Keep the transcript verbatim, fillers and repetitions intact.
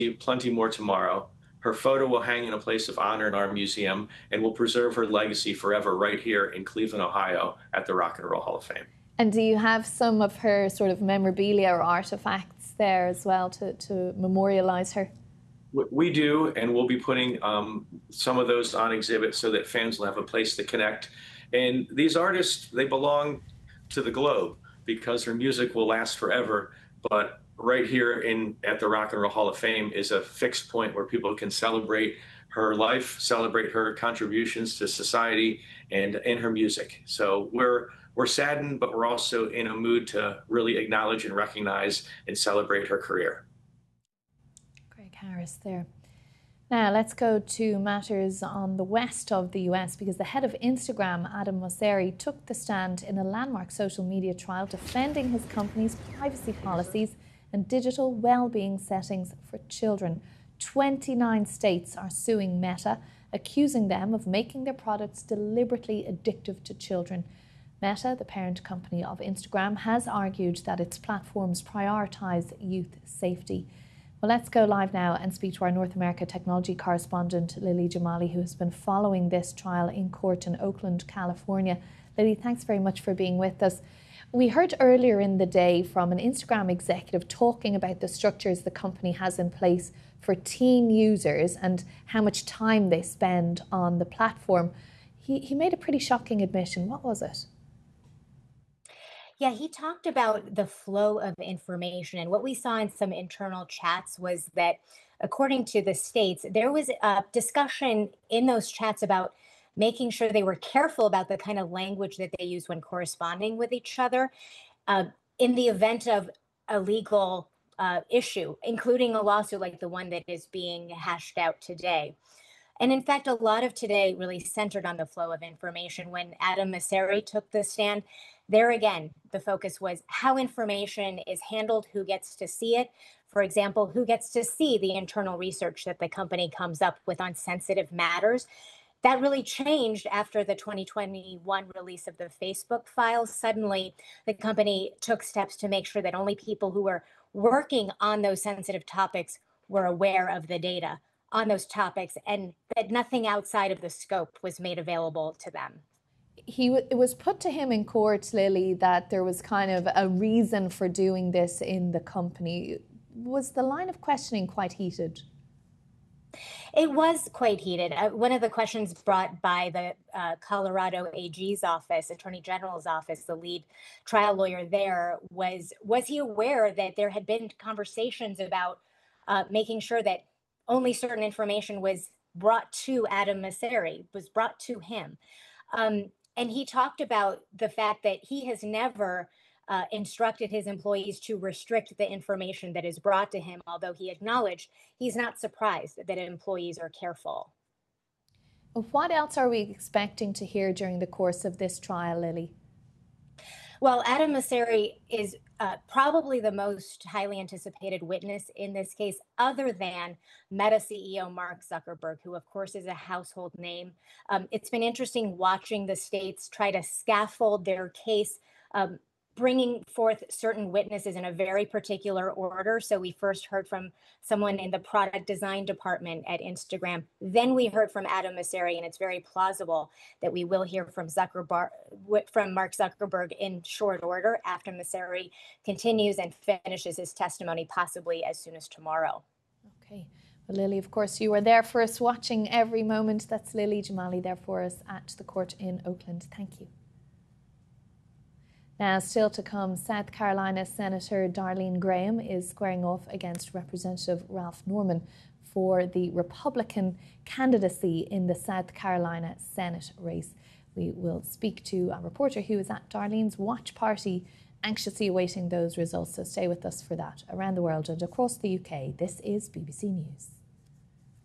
plenty more tomorrow. Her photo will hang in a place of honor in our museum and will preserve her legacy forever right here in Cleveland, Ohio at the Rock and Roll Hall of Fame. And do you have some of her sort of memorabilia or artifacts there as well to, to memorialize her? We do, and we'll be putting um, some of those on exhibit so that fans will have a place to connect. And these artists, they belong to the globe because her music will last forever. But right here in at the Rock and Roll Hall of Fame is a fixed point where people can celebrate her life, celebrate her contributions to society and in her music. So we're we're saddened, but we're also in a mood to really acknowledge and recognize and celebrate her career. Greg Harris there. Now let's go to matters on the west of the U S because the head of Instagram, Adam Mosseri, took the stand in a landmark social media trial defending his company's privacy policies and digital well-being settings for children. twenty-nine states are suing Meta, accusing them of making their products deliberately addictive to children. Meta, the parent company of Instagram, has argued that its platforms prioritise youth safety. Well, let's go live now and speak to our North America technology correspondent, Lily Jamali, who has been following this trial in court in Oakland, California. Lily, thanks very much for being with us. We heard earlier in the day from an Instagram executive talking about the structures the company has in place for teen users and how much time they spend on the platform. He, he made a pretty shocking admission. What was it? Yeah, he talked about the flow of information. And what we saw in some internal chats was that, according to the states, there was a discussion in those chats about making sure they were careful about the kind of language that they use when corresponding with each other uh, in the event of a legal uh, issue, including a lawsuit like the one that is being hashed out today. And in fact, a lot of today really centered on the flow of information. When Adam Mosseri took the stand, there again, the focus was how information is handled, who gets to see it. For example, who gets to see the internal research that the company comes up with on sensitive matters. That really changed after the twenty twenty-one release of the Facebook files. Suddenly, the company took steps to make sure that only people who were working on those sensitive topics were aware of the data on those topics, and that nothing outside of the scope was made available to them. He it was put to him in court, Lily, that there was kind of a reason for doing this in the company. Was the line of questioning quite heated? It was quite heated. Uh, one of the questions brought by the uh, Colorado A G's office, Attorney General's office, the lead trial lawyer there, was, was he aware that there had been conversations about uh, making sure that only certain information was brought to Adam Mosseri, was brought to him. Um, and he talked about the fact that he has never uh, instructed his employees to restrict the information that is brought to him, although he acknowledged he's not surprised that employees are careful. What else are we expecting to hear during the course of this trial, Lily? Well, Adam Mosseri is uh, probably the most highly anticipated witness in this case, other than Meta C E O Mark Zuckerberg, who, of course, is a household name. Um, it's been interesting watching the states try to scaffold their case, um, bringing forth certain witnesses in a very particular order. So we first heard from someone in the product design department at Instagram. Then we heard from Adam Mosseri, and it's very plausible that we will hear from Zuckerberg, from Mark Zuckerberg in short order after Mosseri continues and finishes his testimony, possibly as soon as tomorrow. Okay. Well, Lily, of course, you were there for us, watching every moment. That's Lily Jamali there for us at the court in Oakland. Thank you. Now, still to come, South Carolina Senator Darlene Graham is squaring off against Representative Ralph Norman for the Republican candidacy in the South Carolina Senate race. We will speak to a reporter who is at Darlene's watch party, anxiously awaiting those results. So stay with us for that. Around the world and across the U K, this is B B C News.